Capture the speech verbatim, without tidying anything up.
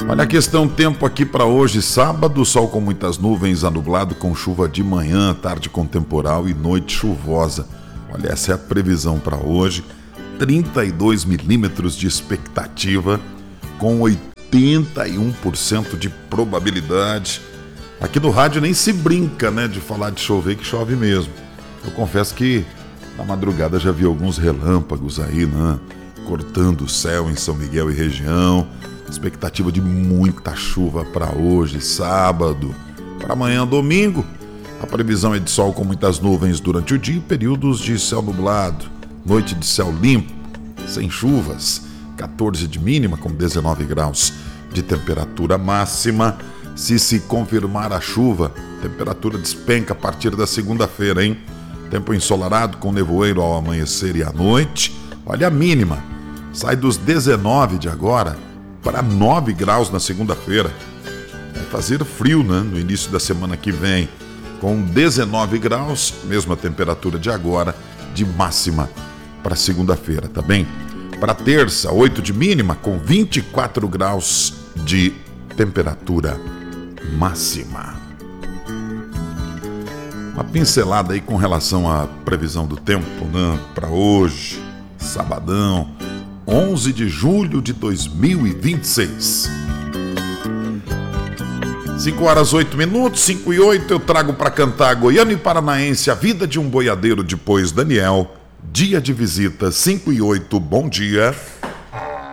Olha a questão tempo aqui para hoje, sábado, sol com muitas nuvens, anublado com chuva de manhã, tarde com temporal e noite chuvosa. Olha, essa é a previsão para hoje, trinta e dois milímetros de expectativa, com oitenta e um por cento de probabilidade. Aqui no rádio nem se brinca, né, de falar de chover, que chove mesmo. Eu confesso que na madrugada já vi alguns relâmpagos aí, né, cortando o céu em São Miguel e região. Expectativa de muita chuva para hoje, sábado. Para amanhã, domingo, a previsão é de sol com muitas nuvens durante o dia e períodos de céu nublado. Noite de céu limpo, sem chuvas, quatorze de mínima com dezenove graus de temperatura máxima. Se se confirmar a chuva, temperatura despenca a partir da segunda-feira, hein? Tempo ensolarado com nevoeiro ao amanhecer e à noite. Olha a mínima, sai dos dezenove de agora para nove graus na segunda-feira. Vai fazer frio, né, no início da semana que vem, com dezenove graus, mesma temperatura de agora, de máxima para segunda-feira, tá bem? Para terça, oito de mínima, com vinte e quatro graus de temperatura máxima. Uma pincelada aí com relação à previsão do tempo, né, para hoje, sabadão, onze de julho de dois mil e vinte e seis. cinco horas oito minutos, cinco e oito, eu trago para cantar goiano e paranaense a vida de um boiadeiro depois Daniel. Dia de visita, cinco e oito, bom dia.